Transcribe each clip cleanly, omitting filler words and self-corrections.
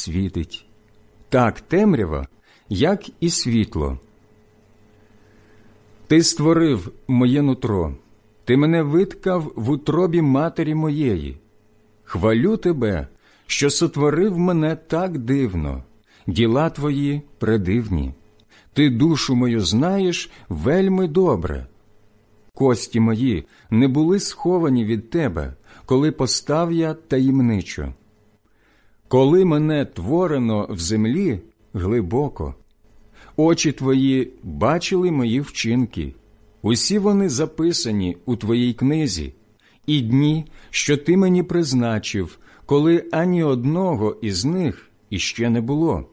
світить, так темрява, як і світло. Ти створив моє нутро, ти мене виткав в утробі матері моєї. Хвалю тебе, що сотворив мене так дивно, діла твої предивні. Ти душу мою знаєш вельми добре. Кості мої не були сховані від тебе, коли постав я таємничо. Коли мене творено в землі глибоко, очі твої бачили мої вчинки, усі вони записані у твоїй книзі, і дні, що ти мені призначив, коли ані одного із них іще не було.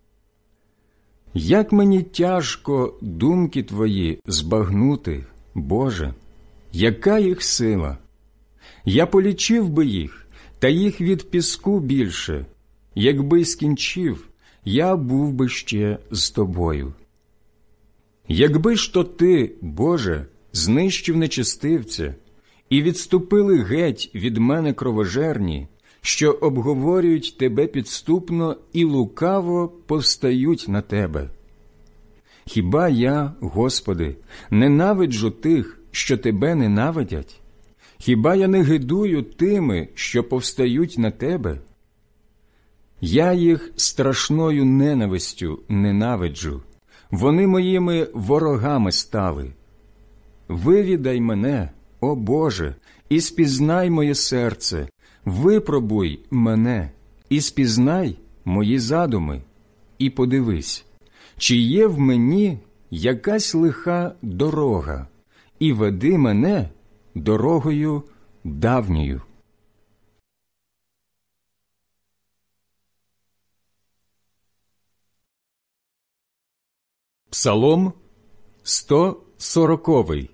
Як мені тяжко думки твої збагнути, Боже, яка їх сила! Я полічив би їх, та їх від піску більше. Якби скінчив, я був би ще з тобою. Якби ж то ти, Боже, знищив нечестивця, і відступили геть від мене кровожерні, що обговорюють тебе підступно і лукаво повстають на тебе. Хіба я, Господи, ненавиджу тих, що тебе ненавидять? Хіба я не гидую тими, що повстають на тебе? Я їх страшною ненавистю ненавиджу, вони моїми ворогами стали. Вивідай мене, о Боже, і спізнай моє серце, випробуй мене, і спізнай мої задуми, і подивись, чи є в мені якась лиха дорога, і веди мене дорогою давньою. Псалом 140.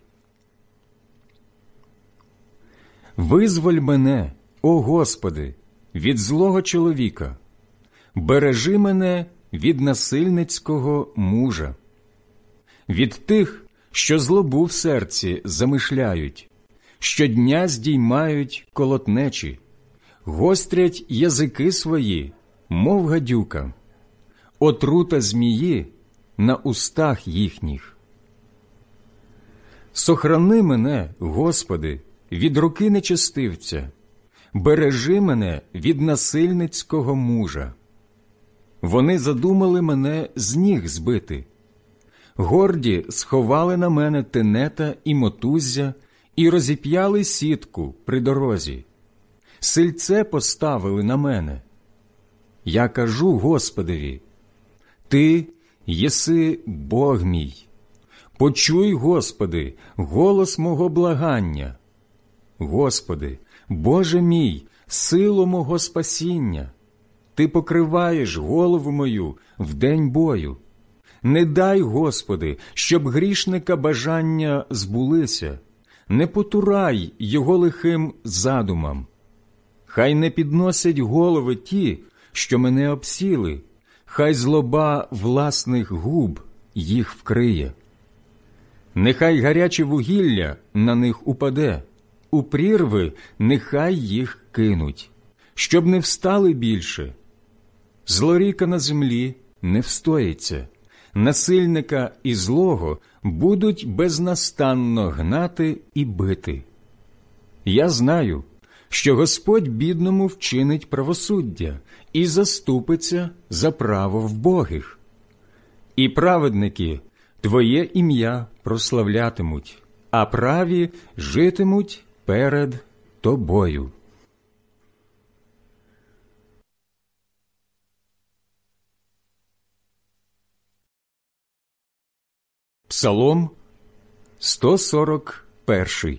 Визволь мене, о Господи, від злого чоловіка, бережи мене від насильницького мужа, від тих, що злобу в серці замишляють, щодня здіймають колотнечі, гострять язики свої, мов гадюка, отрута змії на устах їхніх. Сохрани мене, Господи, від руки нечестивця, бережи мене від насильницького мужа. Вони задумали мене з ніг збити. Горді сховали на мене тенета і мотуззя і розіп'яли сітку при дорозі. Сильце поставили на мене. Я кажу Господеві: Ти єси Бог мій. Почуй, Господи, голос мого благання. Господи, Боже мій, силу мого спасіння. Ти покриваєш голову мою в день бою. Не дай, Господи, щоб грішника бажання збулися. Не потурай його лихим задумам. Хай не підносять голови ті, що мене обсіли, хай злоба власних губ їх вкриє. Нехай гаряче вугілля на них упаде, у прірви нехай їх кинуть, щоб не встали більше. Злоріка на землі не встоїться, насильника і злого будуть безнастанно гнати і бити. Я знаю, що Господь бідному вчинить правосуддя і заступиться за право вбогих. І праведники Твоє ім'я прославлятимуть, а праві житимуть перед Тобою. Псалом 141.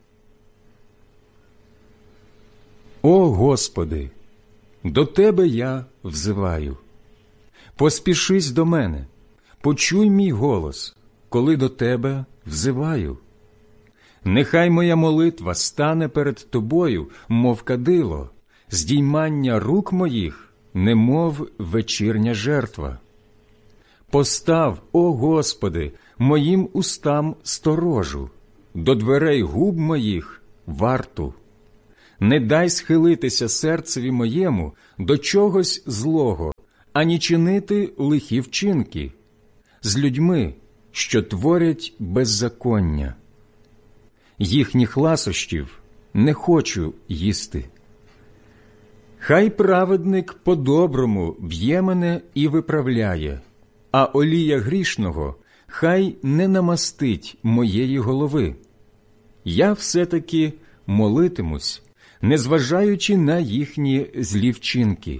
О Господи, до Тебе я взиваю. Поспішись до мене, почуй мій голос, коли до Тебе взиваю. Нехай моя молитва стане перед Тобою, мов кадило, здіймання рук моїх, немов вечірня жертва. Постав, о Господи, моїм устам сторожу, до дверей губ моїх варту. Не дай схилитися серцеві моєму до чогось злого ані чинити лихі вчинки з людьми, що творять беззаконня. Їхніх ласощів не хочу їсти. Хай праведник по-доброму б'є мене і виправляє, а олія грішного хай не намастить моєї голови. Я все-таки молитимусь, незважаючи на їхні злі вчинки.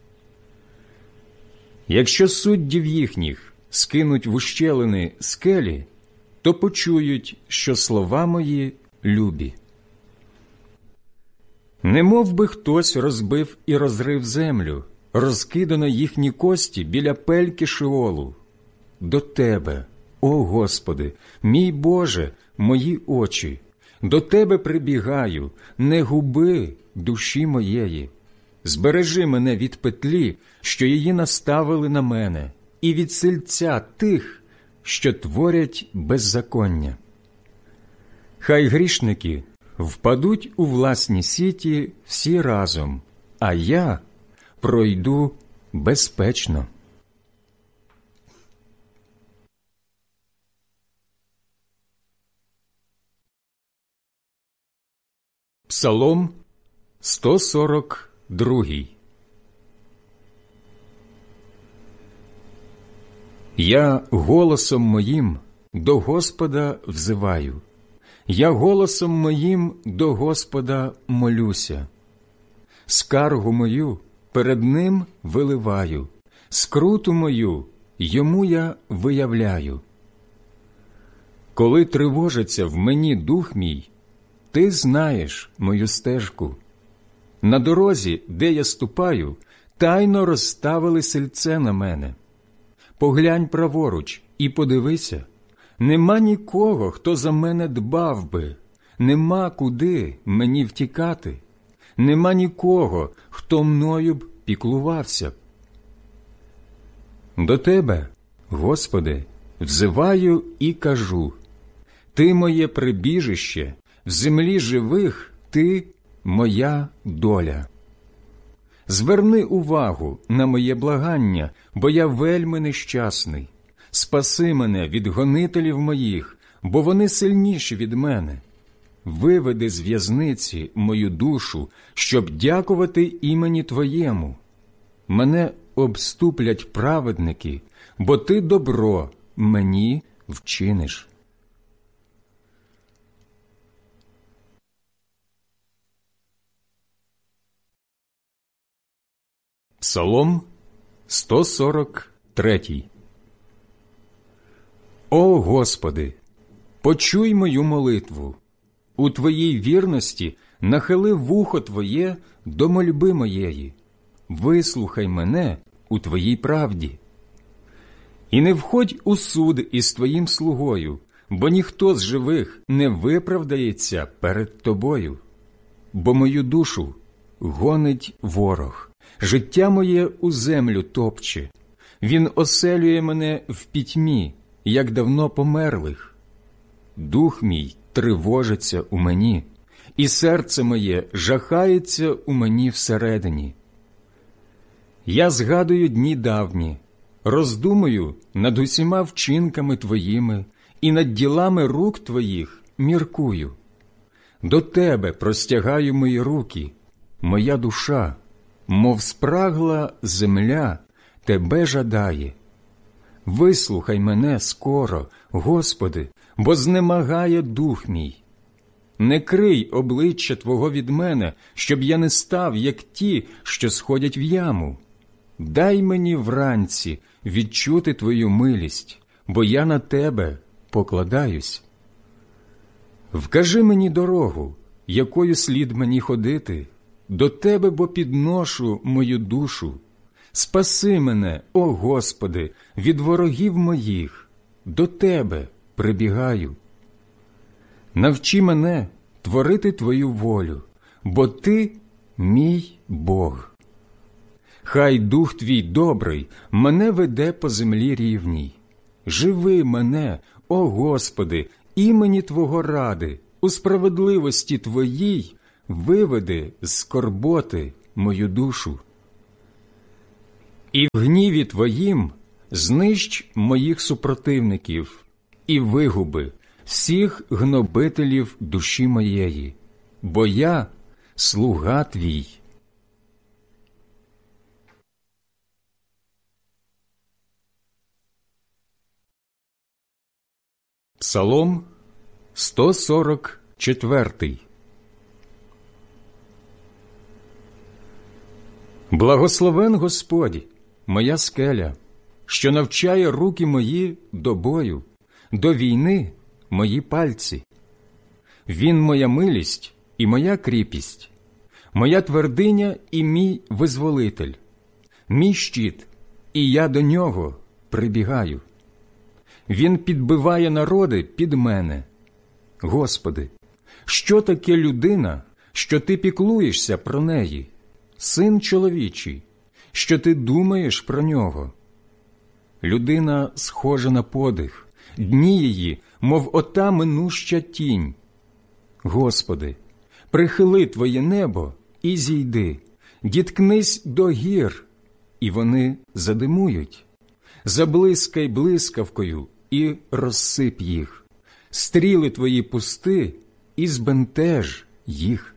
Якщо суддів їхніх скинуть в ущелини скелі, то почують, що слова мої любі. Немов би хтось розбив і розрив землю, розкидано їхні кості біля пельки Шеолу. До Тебе, о Господи, мій Боже, мої очі, до Тебе прибігаю, не губи душі моєї. Збережи мене від петлі, що її наставили на мене, і від сильця тих, що творять беззаконня. Хай грішники впадуть у власні сіті всі разом, а я пройду безпечно. Псалом 142. Я голосом моїм до Господа взиваю, я голосом моїм до Господа молюся. Скаргу мою перед Ним виливаю, скруту мою Йому я виявляю. Коли тривожиться в мені дух мій, Ти знаєш мою стежку. На дорозі, де я ступаю, тайно розставили сильце на мене. Поглянь праворуч і подивися, нема нікого, хто за мене дбав би, нема куди мені втікати, нема нікого, хто мною б піклувався б. До Тебе, Господи, взиваю і кажу, Ти моє прибіжище, в землі живих Ти моя доля. Зверни увагу на моє благання, бо я вельми нещасний. Спаси мене від гонителів моїх, бо вони сильніші від мене. Виведи з в'язниці мою душу, щоб дякувати імені Твоєму. Мене обступлять праведники, бо Ти добро мені вчиниш. Псалом 143. О Господи, почуй мою молитву. У Твоїй вірності нахили вухо Твоє до мольби моєї. Вислухай мене у Твоїй правді. І не входь у суд із Твоїм слугою, бо ніхто з живих не виправдається перед Тобою. Бо мою душу гонить ворог. Життя моє у землю топче. Він оселює мене в пітьмі, як давно померлих. Дух мій тривожиться у мені, і серце моє жахається у мені всередині. Я згадую дні давні, роздумую над усіма вчинками Твоїми і над ділами рук Твоїх міркую. До Тебе простягаю мої руки, моя душа, мов спрагла земля, Тебе жадає. Вислухай мене скоро, Господи, бо знемагає дух мій. Не крий обличчя Твого від мене, щоб я не став, як ті, що сходять в яму. Дай мені вранці відчути Твою милість, бо я на Тебе покладаюсь. Вкажи мені дорогу, якою слід мені ходити, до Тебе, бо підношу мою душу. Спаси мене, о Господи, від ворогів моїх, до Тебе прибігаю. Навчи мене творити Твою волю, бо Ти мій Бог. Хай Дух Твій добрий мене веде по землі рівній. Живи мене, о Господи, імені Твого ради, у справедливості І в гніві Твоїм знищ моїх супротивників і вигуби всіх гнобителів душі моєї, бо я – слуга Твій. Псалом 144. Благословен Господь, моя скеля, що навчає руки мої до бою, до війни мої пальці. Він моя милість і моя кріпість, моя твердиня і мій визволитель, мій щит, і я до нього прибігаю. Він підбиває народи під мене. Господи, що таке людина, що Ти піклуєшся про неї? Син чоловічий, що Ти думаєш про нього? Людина схожа на подих, дні її, мов ота минуща тінь. Господи, прихили Твоє небо і зійди, діткнись до гір, і вони задимують. Заблискай блискавкою і розсип їх, стріли Твої пусти і збентеж їх.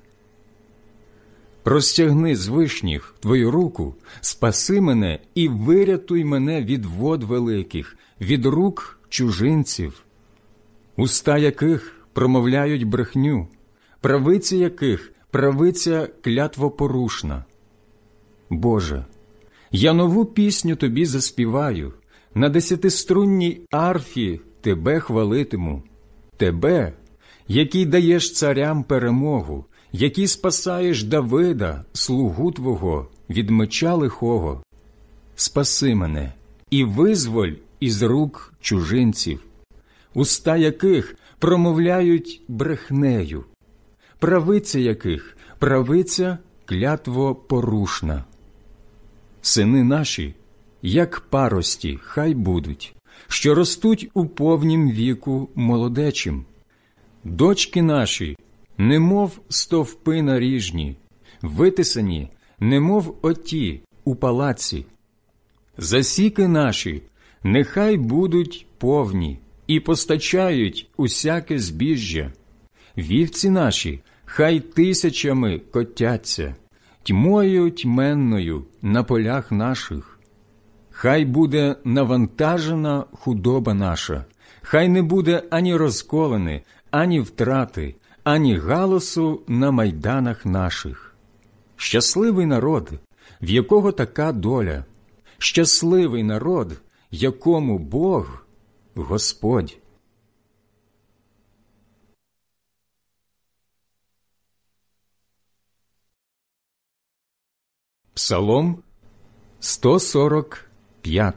Розтягни з вишніх Твою руку, спаси мене і вирятуй мене від вод великих, від рук чужинців, уста яких промовляють брехню, правиця яких правиця клятвопорушна. Боже, я нову пісню Тобі заспіваю, на 10-струнній арфі Тебе хвалитиму, Тебе, який даєш царям перемогу, який спасаєш Давида, слугу Твого, від меча лихого. Спаси мене і визволь із рук чужинців, уста яких промовляють брехнею, правиця яких правиця клятвопорушна. Сини наші, як парості, хай будуть, що ростуть у повнім віку молодечим. Дочки наші, немов стовпи наріжні, витисані, немов оті у палаці. Засіки наші, нехай будуть повні і постачають усяке збіжжя. Вівці наші, хай тисячами котяться, тьмою тьменною на полях наших. Хай буде навантажена худоба наша, хай не буде ані розколини, ані втрати, ані галасу на майданах наших. Щасливий народ, в якого така доля, щасливий народ, якому Бог – Господь. Псалом 145.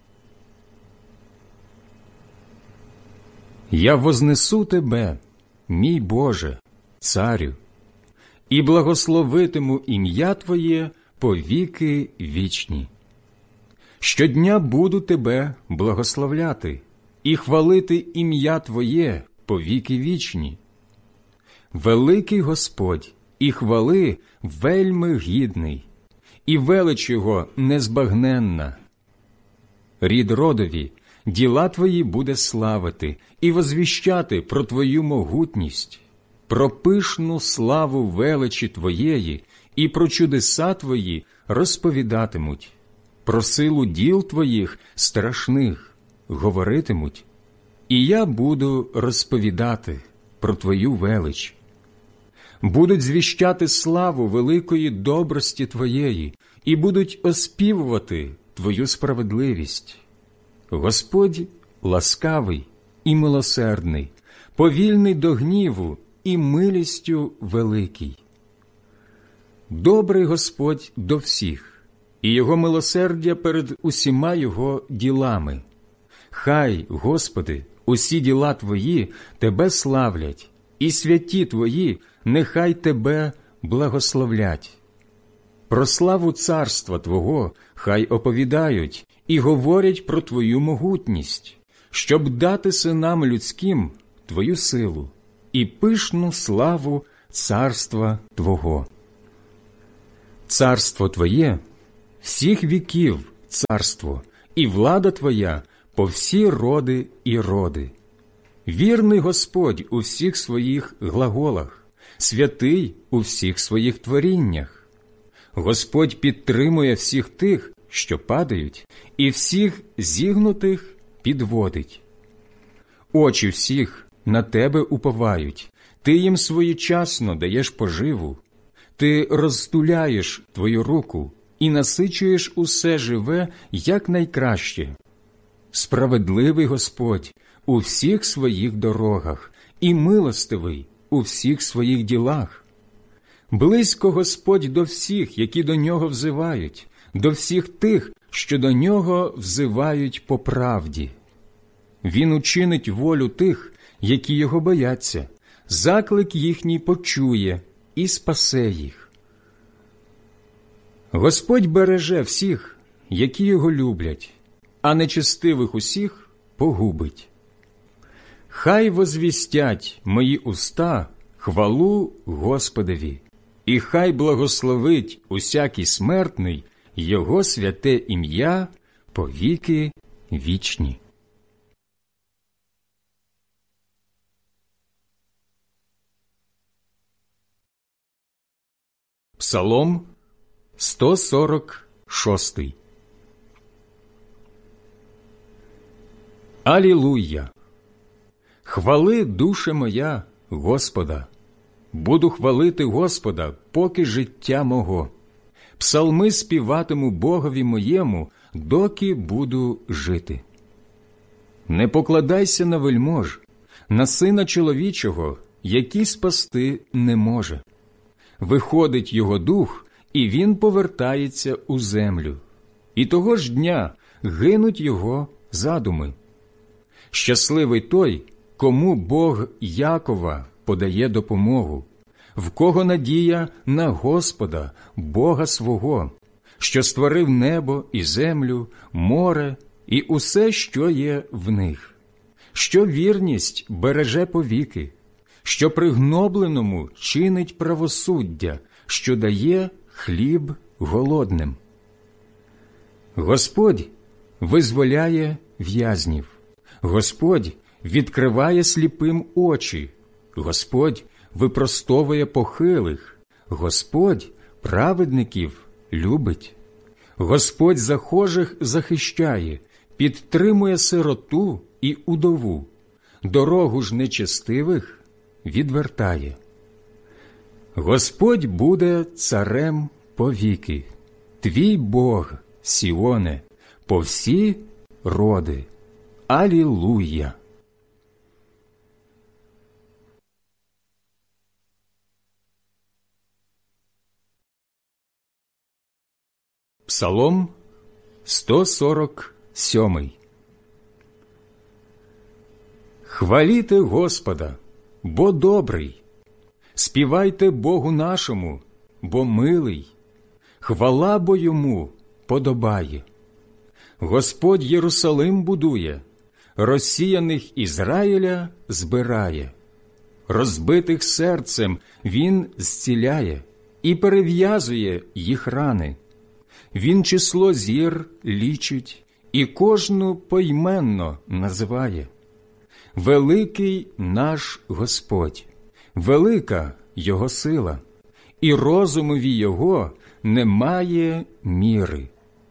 Я вознесу Тебе, мій Боже, Царю, і благословитиму ім'я Твоє по віки вічні. Щодня буду Тебе благословляти і хвалити ім'я Твоє по віки вічні. Великий Господь і хвали вельми гідний, і велич Його незбагненна. Рід родові діла Твої буде славити і возвіщати про Твою могутність, про пишну славу величі Твоєї і про чудеса Твої розповідатимуть, про силу діл Твоїх страшних говоритимуть, і я буду розповідати про Твою велич. Будуть звіщати славу великої добрості Твоєї і будуть оспівувати Твою справедливість. Господь ласкавий і милосердний, повільний до гніву і милістю великий. Добрий Господь до всіх, і Його милосердя перед усіма Його ділами. Хай, Господи, усі діла Твої Тебе славлять, і святі Твої нехай Тебе благословлять. Про славу царства Твого хай оповідають і говорять про Твою могутність, щоб дати синам людським Твою силу і пишну славу царства Твого. Царство Твоє всіх віків царство, і влада Твоя по всі роди і роди. Вірний Господь у всіх своїх глаголах, святий у всіх своїх творіннях. Господь підтримує всіх тих, що падають, і всіх зігнутих підводить. Очі всіх на Тебе уповають, Ти їм своєчасно даєш поживу. Ти розтуляєш Твою руку і насичуєш усе живе якнайкраще. Справедливий Господь у всіх своїх дорогах і милостивий у всіх своїх ділах. Близько Господь до всіх, які до Нього взивають, до всіх тих, що до Нього взивають по правді. Він учинить волю тих, які Його бояться, заклик їхній почує і спасе їх. Господь береже всіх, які Його люблять, а нечестивих усіх погубить. Хай возвістять мої уста хвалу Господові, і хай благословить усякий смертний Його святе ім'я по віки вічні. Псалом 146. Алілуя! Хвали, душе моя, Господа! Буду хвалити Господа, поки життя мого. Псалми співатиму Богові моєму, доки буду жити. Не покладайся на вельмож, на сина чоловічого, який спасти не може. Виходить його дух, і він повертається у землю. І того ж дня гинуть його задуми. Щасливий той, кому Бог Якова подає допомогу, в кого надія на Господа, Бога свого, що створив небо і землю, море і усе, що є в них, що вірність береже повіки, що пригнобленому чинить правосуддя, що дає хліб голодним. Господь визволяє в'язнів, Господь відкриває сліпим очі, Господь випростовує похилих, Господь праведників любить. Господь захожих захищає, підтримує сироту і удову, дорогу ж нечестивих відвертає. Господь буде царем повіки, твій Бог, Сіоне, по всі роди. Алілуя! Псалом 147. Хваліте Господа, бо добрий, співайте Богу нашому, бо милий, хвала бо йому подобає. Господь Єрусалим будує, розсіяних Ізраїля збирає, розбитих серцем він зціляє і перев'язує їх рани. Він число зір лічить і кожну поіменно називає. Великий наш Господь, велика Його сила, і розумові Його немає міри.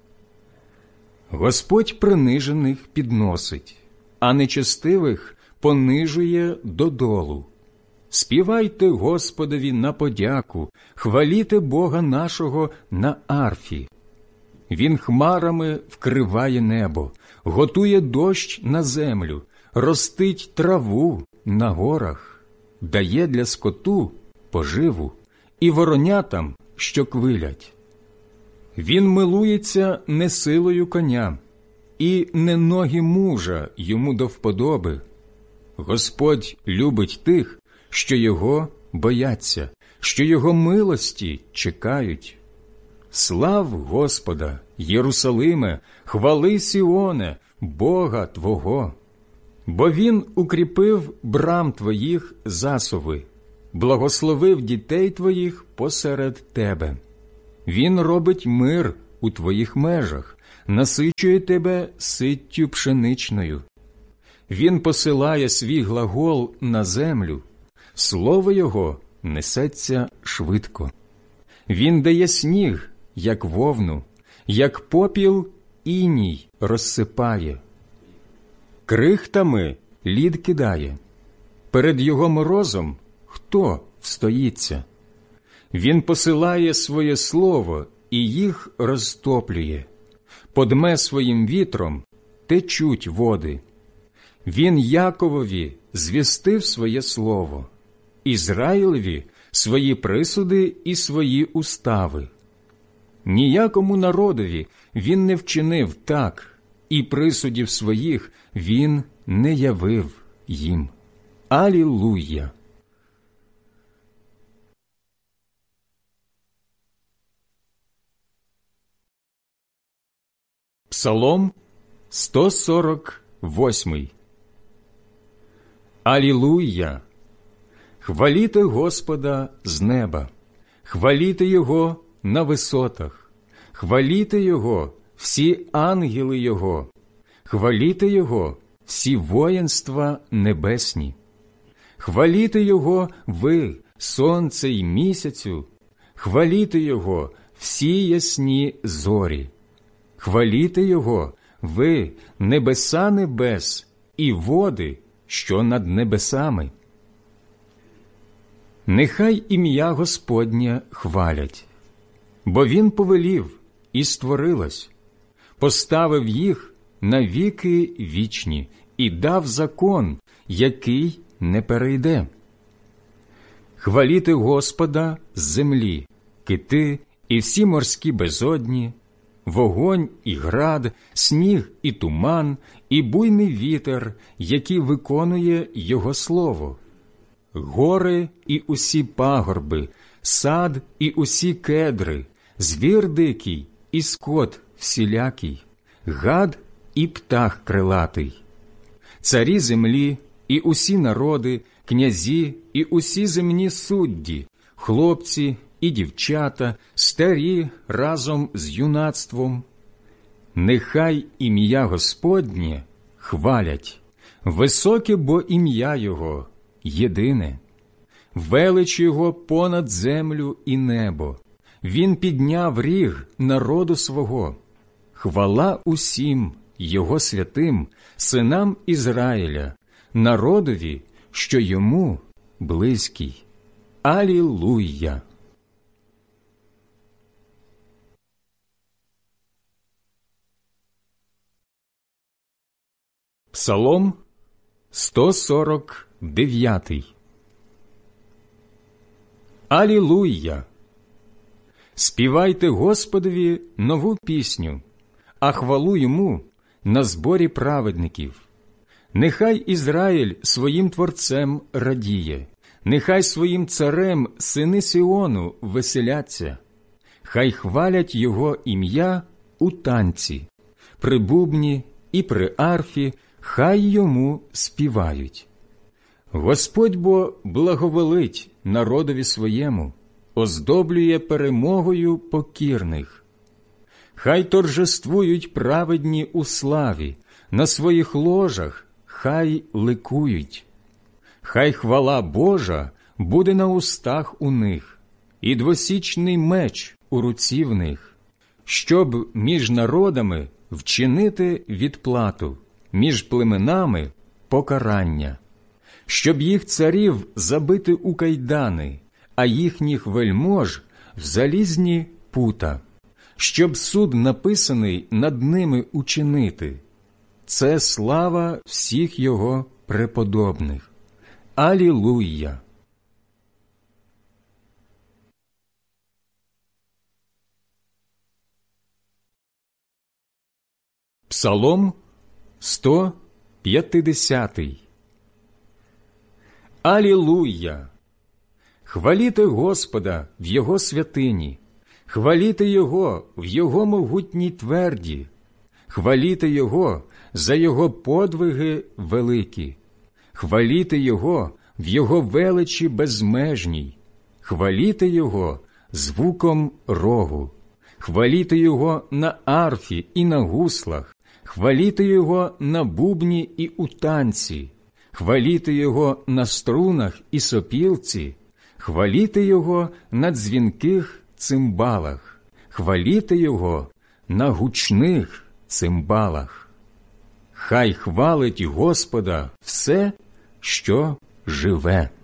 Господь принижених підносить, а нечестивих понижує додолу. Співайте Господові на подяку, хваліте Бога нашого на арфі. Він хмарами вкриває небо, готує дощ на землю, ростить траву на горах, дає для скоту поживу і воронятам, що квилять. Він милується не силою коня, і не ноги мужа йому до вподоби. Господь любить тих, що його бояться, що його милості чекають. Слав Господа, Єрусалиме, хвали Сіоне, Бога Твого. Бо Він укріпив брам Твоїх засови, благословив дітей Твоїх посеред Тебе. Він робить мир у Твоїх межах, насичує тебе ситтю пшеничною. Він посилає свій глагол на землю, слово його несеться швидко. Він дає сніг, як вовну, як попіл іній розсипає. Крихтами лід кидає. Перед його морозом хто встоїться? Він посилає своє слово і їх розтоплює. Подме своїм вітром течуть води. Він Яковові звістив своє слово, Ізраїлеві свої присуди і свої устави. Ніякому народові він не вчинив так, і присудів своїх він не явив їм. Алілуя! Псалом 148. Алілуя! Хваліте Господа з неба, хваліте Його на висотах, хваліте Його всі ангели Його, хваліте Його всі воїнства небесні. Хваліте Його ви, сонце й місяцю, хваліте Його всі ясні зорі. Хваліте Його ви, небеса небес і води, що над небесами. Нехай ім'я Господнє хвалять, бо Він повелів і створилось, поставив їх на віки вічні і дав закон, який не перейде. Хваліте Господа з землі, кити і всі морські безодні, вогонь і град, сніг і туман, і буйний вітер, який виконує Його слово, гори і усі пагорби, сад і усі кедри, звір дикий і скот всілякий, гад і птах крилатий, царі землі і усі народи, князі і усі земні судді, хлопці і дівчата, старі разом з юнацтвом. Нехай ім'я Господнє хвалять, високе бо ім'я Його єдине, велич Його понад землю і небо. Він підняв ріг народу свого. Хвала усім Його святим, синам Ізраїля, народові, що Йому близький. Алілуя! Псалом 149. Алілуя! Співайте Господові нову пісню, а хвалу Йому на зборі праведників. Нехай Ізраїль своїм Творцем радіє, нехай своїм царем сини Сіону веселяться. Хай хвалять Його ім'я у танці, при бубні і при арфі, хай Йому співають. Господь бо благоволить народові своєму, оздоблює перемогою покірних. Хай торжествують праведні у славі, на своїх ложах хай ликують. Хай хвала Божа буде на устах у них, і двосічний меч у руці в них, щоб між народами вчинити відплату, між племенами покарання, щоб їх царів забити у кайдани, а їхніх вельмож в залізні пута, щоб суд написаний над ними учинити. Це слава всіх Його преподобних. Алілуя! Псалом 150. Алілуя! Хваліте Господа в Його святині, хваліте Його в Його могутній тверді, хваліте Його за Його подвиги великі, хваліте Його в Його величі безмежній, хваліте Його звуком рогу, хваліти Його на арфі і на гуслах, хваліти Його на бубні і у танці, хваліти Його на струнах і сопілці, хваліти Його на дзвінких цимбалах, хваліти Його на гучних цимбалах. Хай хвалить Господа все, що живе.